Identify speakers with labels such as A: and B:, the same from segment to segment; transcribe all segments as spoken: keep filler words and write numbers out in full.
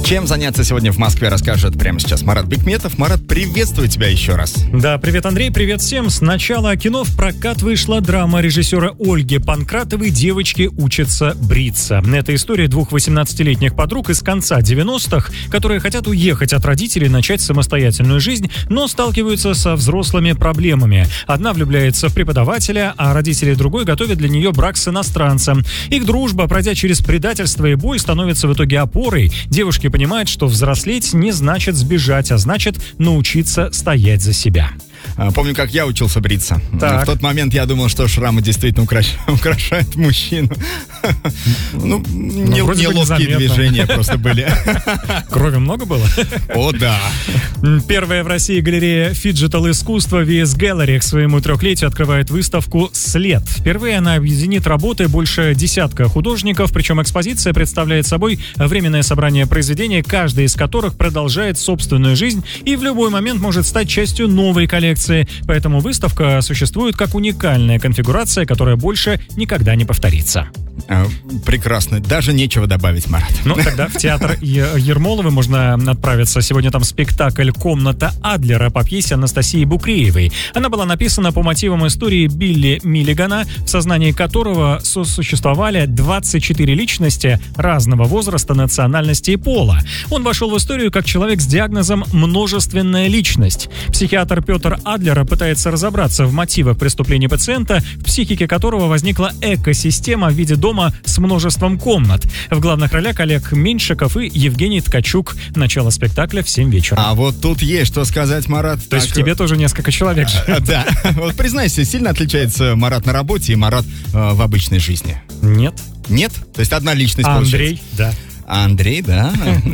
A: Чем заняться сегодня в Москве, расскажет прямо сейчас Марат Бекметов. Марат, приветствую тебя еще раз.
B: Да, привет, Андрей, привет всем. Сначала кино в прокат вышла драма режиссера Ольги Панкратовой «Девочки учатся бриться». Это история двух восемнадцатилетних подруг из конца девяностых, которые хотят уехать от родителей и начать самостоятельную жизнь, но сталкиваются со взрослыми проблемами. Одна влюбляется в преподавателя, а родители другой готовят для нее брак с иностранцем. Их дружба, пройдя через предательство и бой, становится в итоге опорой. Девушки понимают, что взрослеть не значит сбежать, а значит научиться стоять за себя.
A: Помню, как я учился бриться.
B: Так.
A: В тот момент я думал, что шрамы действительно украш... украшают мужчину. Ну, неловкие движения просто были.
B: Крови много было?
A: О, да.
B: Первая в России галерея фиджитал-искусства ви эс Gallery к своему трехлетию открывает выставку «След». Впервые она объединит работы больше десятка художников, причем экспозиция представляет собой временное собрание произведений, каждая из которых продолжает собственную жизнь и в любой момент может стать частью новой коллекции. Поэтому выставка существует как уникальная конфигурация, которая больше никогда не повторится.
A: Прекрасно. Даже нечего добавить, Марат.
B: Ну, тогда в театр Ермоловой можно отправиться. Сегодня там спектакль «Комната Адлера» по пьесе Анастасии Букреевой. Она была написана по мотивам истории Билли Миллигана, в сознании которого сосуществовали двадцать четыре личности разного возраста, национальности и пола. Он вошел в историю как человек с диагнозом «множественная личность». Психиатр Петр Адлер пытается разобраться в мотивах преступлений пациента, в психике которого возникла экосистема в виде дома с множеством комнат. В главных ролях Олег Меньшиков и Евгений Ткачук. Начало спектакля в семь вечера.
A: А вот тут есть что сказать, Марат.
B: То есть в тебе тоже несколько человек же.
A: А, да. Вот признайся, сильно отличается Марат на работе и Марат э, в обычной жизни?
B: Нет.
A: Нет? То есть одна личность
B: а
A: получается?
B: Андрей, да.
A: А Андрей, да.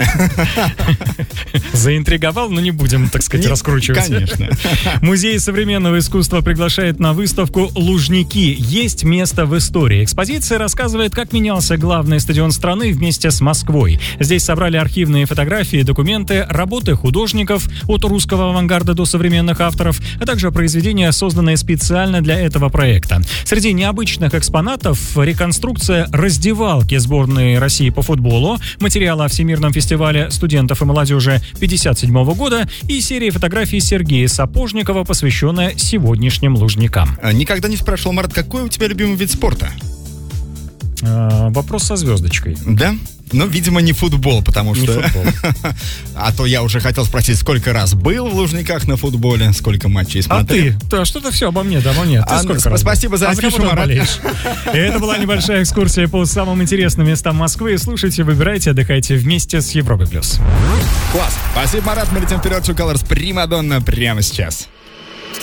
B: Заинтриговал, но не будем, так сказать, не, раскручивать.
A: Конечно.
B: Музей современного искусства приглашает на выставку «Лужники. Есть место в истории». Экспозиция рассказывает, как менялся главный стадион страны вместе с Москвой. Здесь собрали архивные фотографии, документы, работы художников от русского авангарда до современных авторов, а также произведения, созданные специально для этого проекта. Среди необычных экспонатов реконструкция раздевалки сборной России по футболу, материалы о Всемирном фестивале студентов и молодежи пятьдесят седьмого года и серия фотографий Сергея Сапожникова, посвященная сегодняшним лужникам.
A: Никогда не спрашивал, Марат, какой у тебя любимый вид спорта?
B: А, вопрос со звездочкой.
A: Да? Ну, видимо, не футбол, потому
B: не
A: что...
B: футбол.
A: А то я уже хотел спросить, сколько раз был в Лужниках на футболе, сколько матчей смотрел.
B: А ты? Да, что-то все обо мне, да, обо мне. Ты
A: а,
B: сколько раз
A: спасибо за афишу, Марат.
B: Это была небольшая экскурсия по самым интересным местам Москвы. Слушайте, выбирайте, отдыхайте вместе с Европой+.
A: Класс. Спасибо, Марат. Мы летим вперед. True Colors Примадонна прямо сейчас.